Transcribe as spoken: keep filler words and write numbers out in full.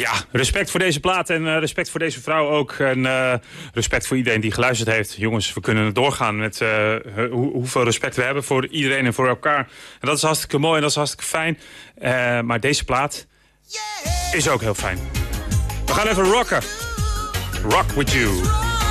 Ja, respect voor deze plaat en uh, respect voor deze vrouw ook. En uh, respect voor iedereen die geluisterd heeft. Jongens, we kunnen doorgaan met uh, hoe, hoeveel respect we hebben voor iedereen en voor elkaar. En dat is hartstikke mooi en dat is hartstikke fijn. Uh, maar deze plaat is ook heel fijn. We gaan even rocken. Rock with you.